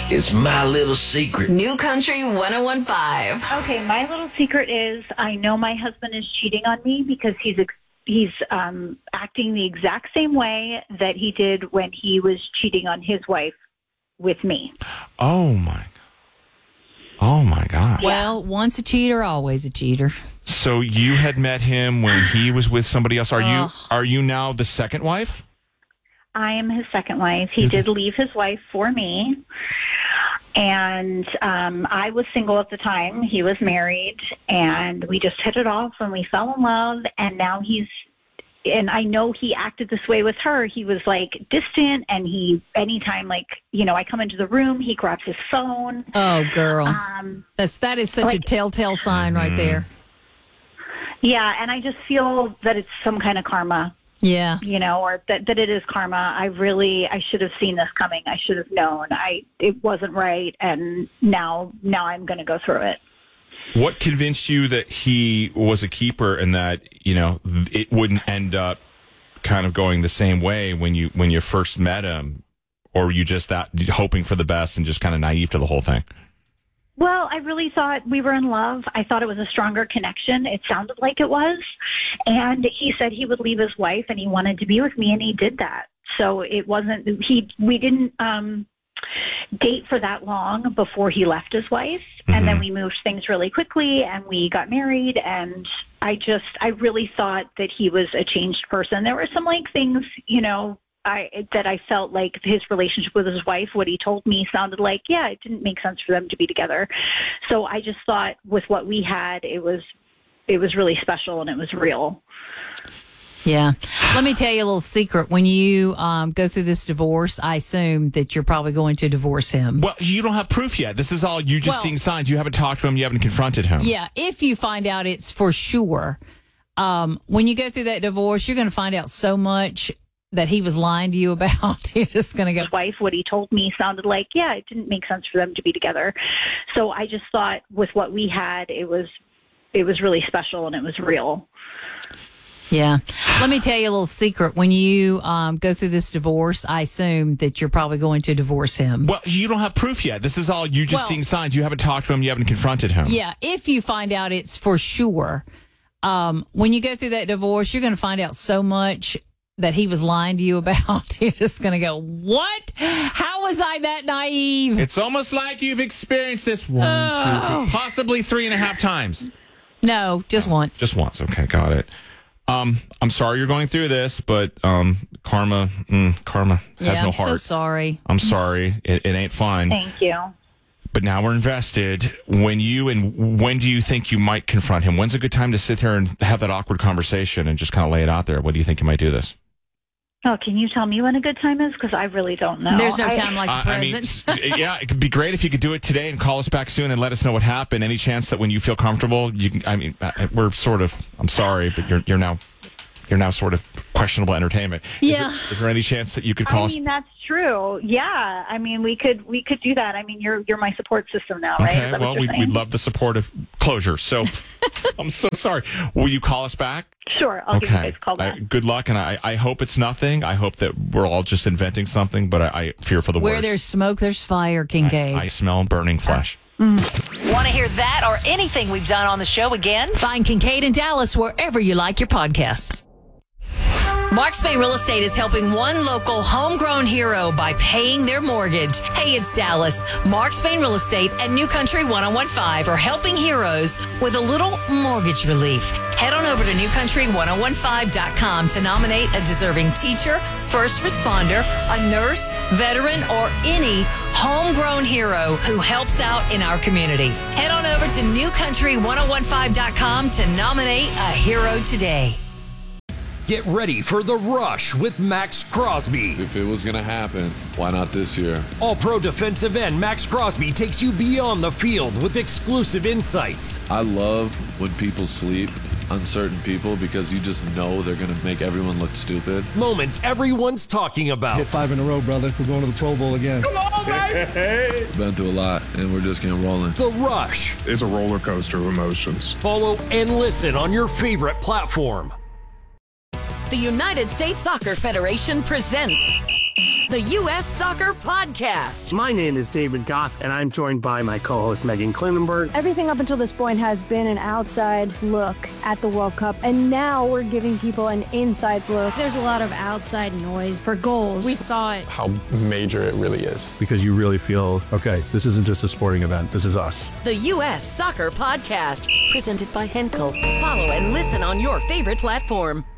It's my little secret. New Country 101.5. Okay, my little secret is I know my husband is cheating on me because he's acting the exact same way that he did when he was cheating on his wife with me. Oh my gosh. Well, once a cheater, always a cheater. So you had met him when he was with somebody else. Are you now the second wife? I am his second wife. He did leave his wife for me. And I was single at the time. He was married. And we just hit it off and we fell in love. And now and I know he acted this way with her. He was like distant, and anytime I come into the room, he grabs his phone. Oh, girl. That is such a telltale sign right there. Yeah, and I just feel that it's some kind of karma. Yeah. Or that it is karma. I should have seen this coming. I should have known. It wasn't right, and now I'm going to go through it. What convinced you that he was a keeper and that, it wouldn't end up kind of going the same way when you first met him? Or were you just hoping for the best and just kind of naive to the whole thing? Well, I really thought we were in love. I thought it was a stronger connection. It sounded like it was. And he said he would leave his wife and he wanted to be with me, and he did that. So it wasn't, we didn't date for that long before he left his wife. Mm-hmm. And then we moved things really quickly and we got married. And I really thought that he was a changed person. There were some things, that I felt like his relationship with his wife, what he told me sounded like, yeah, it didn't make sense for them to be together. So I just thought with what we had, it was really special and it was real. Yeah. Let me tell you a little secret. When you go through this divorce, I assume that you're probably going to divorce him. Well, you don't have proof yet. This is all you just seeing signs. You haven't talked to him. You haven't confronted him. Yeah. If you find out it's for sure, when you go through that divorce, you're going to find out so much that he was lying to you about. You're just going to go. His wife, what he told me sounded like, yeah, it didn't make sense for them to be together. So I just thought with what we had, it was really special and it was real. Yeah. Let me tell you a little secret. When you go through this divorce, I assume that you're probably going to divorce him. Well, you don't have proof yet. This is all you just seeing signs. You haven't talked to him. You haven't confronted him. Yeah. If you find out it's for sure, when you go through that divorce, you're going to find out so much that he was lying to you about. You're just going to go, what? How was I that naive? It's almost like you've experienced this 1, 2, possibly 3.5 times. No, just once. Just once. Okay, got it. I'm sorry you're going through this, but karma has no heart. I'm so sorry. I'm sorry. It ain't fun. Thank you. But now we're invested. When do you think you might confront him? When's a good time to sit there and have that awkward conversation and just kind of lay it out there? When do you think you might do this? Oh, can you tell me when a good time is? Because I really don't know. There's no time like the present. Yeah, it could be great if you could do it today and call us back soon and let us know what happened. Any chance that when you feel comfortable, you can? We're sort of. I'm sorry, but you're now sort of questionable entertainment. Yeah. Is there any chance that you could call us? That's true. Yeah. We could do that. You're my support system now, right? Okay. Well, we'd love the support of closure. So I'm so sorry. Will you call us back? Sure. I'll give you guys a call back. Good luck. And I hope it's nothing. I hope that we're all just inventing something, but I fear for the worst. Where there's smoke, there's fire, Kincaid. I smell burning flesh. Want to hear that or anything we've done on the show again? Find Kincaid and Dallas wherever you like your podcasts. Mark Spain Real Estate is helping one local homegrown hero by paying their mortgage. Hey, it's Dallas. Mark Spain Real Estate and New Country 101.5 are helping heroes with a little mortgage relief. Head on over to newcountry1015.com to nominate a deserving teacher, first responder, a nurse, veteran, or any homegrown hero who helps out in our community. Head on over to newcountry1015.com to nominate a hero today. Get ready for The Rush with Max Crosby. If it was going to happen, why not this year? All-Pro defensive end Max Crosby takes you beyond the field with exclusive insights. I love when people sleep on certain people because you just know they're going to make everyone look stupid. Moments everyone's talking about. Hit 5 in a row, brother. We're going to the Pro Bowl again. Come on, baby! Been through a lot, and we're just getting rolling. The Rush. It's a roller coaster of emotions. Follow and listen on your favorite platform. The United States Soccer Federation presents the U.S. Soccer Podcast. My name is David Goss, and I'm joined by my co-host Megan Klinenberg. Everything up until this point has been an outside look at the World Cup, and now we're giving people an inside look. There's a lot of outside noise for goals. We thought how major it really is. Because you really feel, okay, this isn't just a sporting event, this is us. The U.S. Soccer Podcast, presented by Henkel. Follow and listen on your favorite platform.